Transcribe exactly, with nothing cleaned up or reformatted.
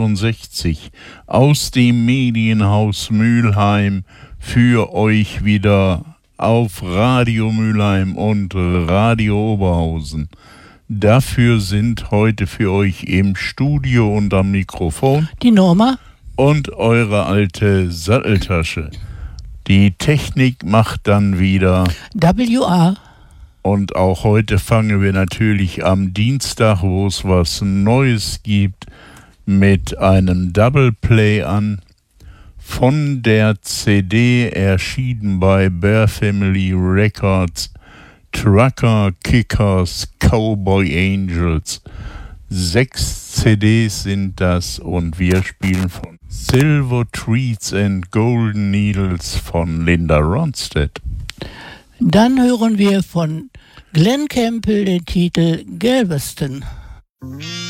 neunzehnhundertachtundsechzig aus dem Medienhaus Mülheim für euch wieder auf Radio Mülheim und Radio Oberhausen. Dafür sind heute für euch im Studio und am Mikrofon die Norma und eure alte Satteltasche. Die Technik macht dann wieder W A. Und auch heute fangen wir natürlich am Dienstag, wo es was Neues gibt, mit einem Double Play an. Von der C D erschienen bei Bear Family Records, Trucker Kickers Cowboy Angels. Sechs C Ds sind das und wir spielen von Silver Treats and Golden Needles von Linda Ronstadt. Dann hören wir von Glenn Campbell den Titel Galveston.